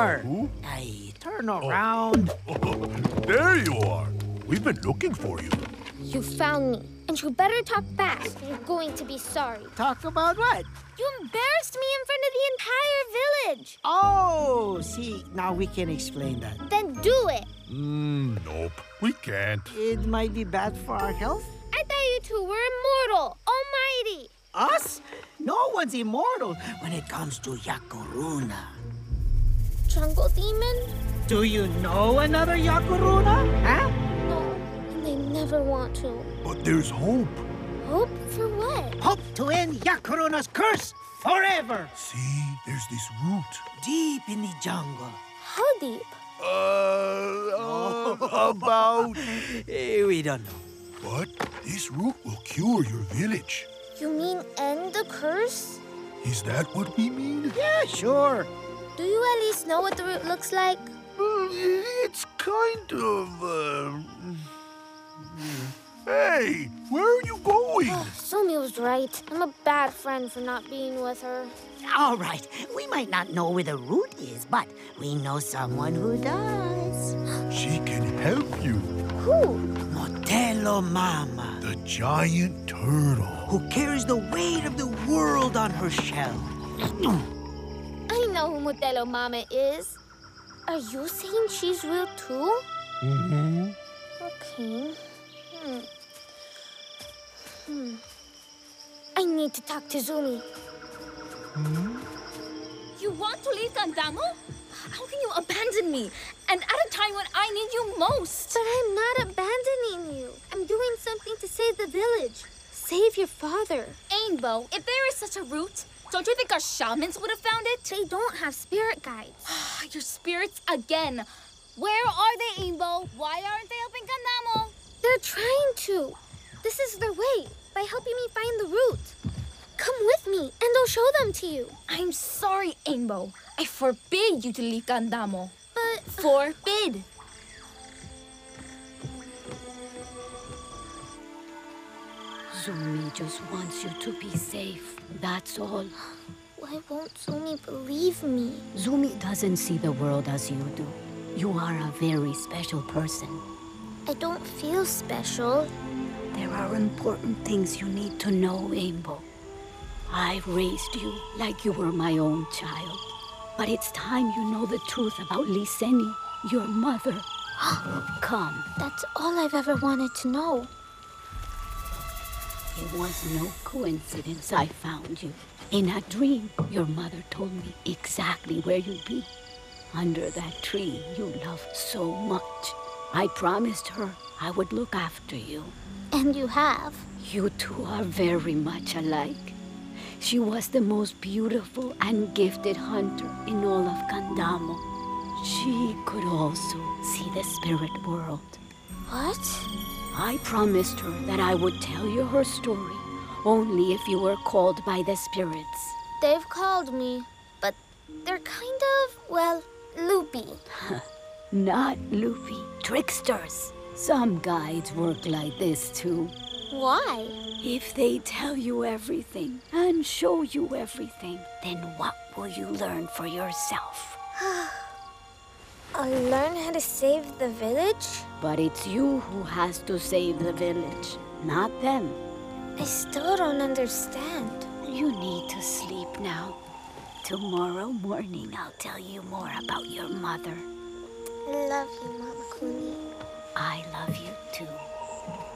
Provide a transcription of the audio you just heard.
are. Who? Ay, turn around. Oh, there you are. We've been looking for you. You found me, and you better talk fast. You're going to be sorry. Talk about what? You embarrassed me in front of the entire village. Oh, see, now we can explain that. Then do it. Nope. We can't. It might be bad for our health. I thought you two were immortal, almighty. Us? No one's immortal when it comes to Yakuruna. Jungle demon? Do you know another Yakuruna? Huh? No, and they never want to. But there's hope. Hope for what? Hope to end Yakuruna's curse forever. See, there's this root. Deep in the jungle. How deep? About. We don't know. But this root will cure your village. You mean end the curse? Is that what we mean? Yeah, sure. Do you at least know what the root looks like? It's kind of. Hey, where are you going? Sumi was right. I'm a bad friend for not being with her. All right, we might not know where the root is, but we know someone who does. She can help you. Who? Modelo Mama, The giant turtle. who carries the weight of the world on her shell. I know who Modelo Mama is. Are you saying she's real too? Mm-hmm. Okay. I need to talk to Zumi. You want to leave Gandamo? How can you abandon me? And at a time when I need you most? But I'm not abandoning you. I'm doing something to save the village. Save your father. Ainbo, if there is such a root, don't you think our shamans would have found it? They don't have spirit guides. Your spirits again. Where are they, Ainbo? Why aren't they helping Gandamo? They're trying to. This is their way, by helping me find the root. Come with me, and I'll show them to you. I'm sorry, Ainbo. I forbid you to leave Gandamo. But... Forbid! Zumi just wants you to be safe. That's all. Why won't Zumi believe me? Zumi doesn't see the world as you do. You are a very special person. I don't feel special. There are important things you need to know, Ainbo. I've raised you like you were my own child. But it's time you know the truth about Liseni, your mother. Come. That's all I've ever wanted to know. It was no coincidence I found you. In a dream, your mother told me exactly where you'd be. Under that tree you loved so much. I promised her I would look after you. And you have. You two are very much alike. She was the most beautiful and gifted hunter in all of Gandamo. She could also see the spirit world. What? I promised her that I would tell you her story only if you were called by the spirits. They've called me, but they're kind of, well, loopy. Not loopy, tricksters. Some guides work like this too. Why? If they tell you everything and show you everything, then what will you learn for yourself? I'll learn how to save the village? But it's you who has to save the village, not them. I still don't understand. You need to sleep now. Tomorrow morning I'll tell you more about your mother. I love you, Mama Kuni. I love